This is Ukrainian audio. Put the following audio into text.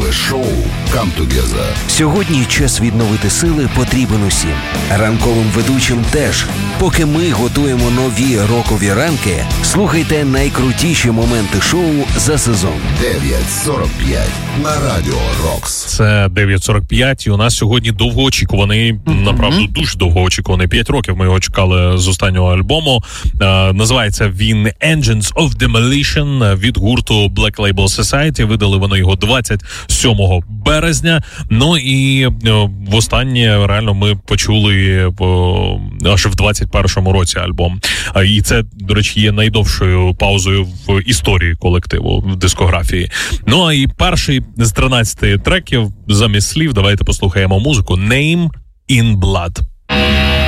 ранкове шоу «Come Together». Сьогодні час відновити сили потрібен усім. Ранковим ведучим теж. Поки ми готуємо нові рокові ранки, слухайте найкрутіші моменти шоу за сезон. 9:45 на Радіо Рокс. Це 9:45, і у нас сьогодні довгоочікуваний, направду дуже довгоочікуваний. 5 років ми його чекали з останнього альбому. Називається він Engines of Demolition від гурту Black Label Society. Видали вони його 27 березня. Ну і востаннє реально ми почули аж в 21-му році альбом. І це, до речі, є найдовшою паузою в історії колективу, в дискографії. Ну а і перший з 13 треків замість слів. Давайте послухаємо музику Name in Blood.